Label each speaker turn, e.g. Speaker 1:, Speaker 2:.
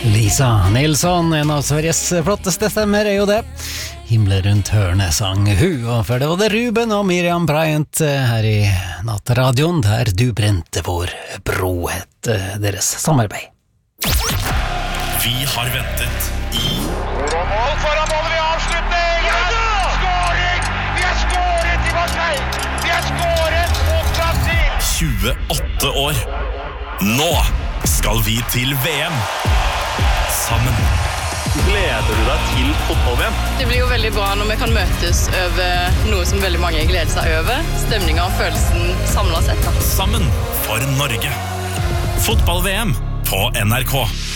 Speaker 1: Lisa Nilsson, en av Sveriges flotteste stemmer jo det. Himmel rundt hørnet sang hun, og før det var det Ruben og Miriam Bryant her i Nattradioen, der du brente vår bro, het deres samarbeid.
Speaker 2: Vi har ventet i
Speaker 3: mål foran målet ved avslutning! Skåring! Vi har skåret i Marseille! Vi har skåret mot Brasil!
Speaker 2: 28 år. Nå skal vi til VM. Sammen.
Speaker 4: Gleder du deg til fotball-VM?
Speaker 5: Det blir jo veldig bra når vi kan møtes over noe som veldig mange gleder seg over. Stemningen og følelsen samlet sett.
Speaker 2: Sammen for Norge. Fotball-VM på NRK.